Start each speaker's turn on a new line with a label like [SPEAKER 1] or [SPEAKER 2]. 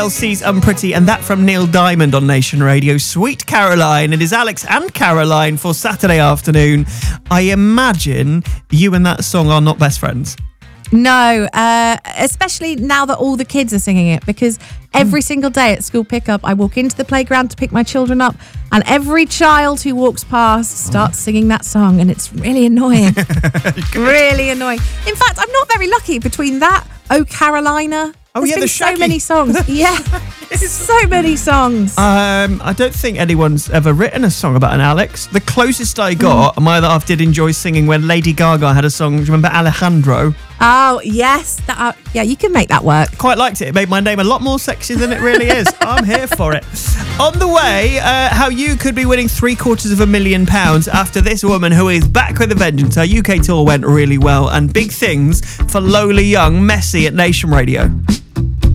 [SPEAKER 1] LC's Unpretty, and that from Neil Diamond on Nation Radio. Sweet Caroline. It is Alex and Caroline for Saturday afternoon. I imagine you and that song are not best friends.
[SPEAKER 2] No, especially now that all the kids are singing it, because every single day at school pickup, I walk into the playground to pick my children up, and every child who walks past starts singing that song, and it's really annoying. Really annoying. In fact, I'm not very lucky between that, Oh Carolina. There's been so many songs. Yeah, so many songs.
[SPEAKER 1] I don't think anyone's ever written a song about an Alex. The closest I got, my other half did enjoy singing when Lady Gaga had a song. Do you remember Alejandro?
[SPEAKER 2] Oh, yes. Yeah, you can make that work.
[SPEAKER 1] Quite liked it. It made my name a lot more sexy than it really is. I'm here for it. On the way, how you could be winning £750,000 after this woman who is back with a vengeance. Her UK tour went really well, and big things for Lola Young, Messy at Nation Radio.